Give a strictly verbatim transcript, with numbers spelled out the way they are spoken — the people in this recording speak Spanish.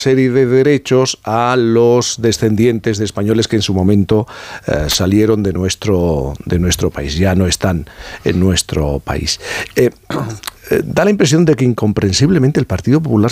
serie de derechos a los descendientes de españoles que en su momento eh, salieron de nuestro, de nuestro país, ya no están en nuestro país. Eh, eh, da la impresión de que incomprensiblemente el Partido Popular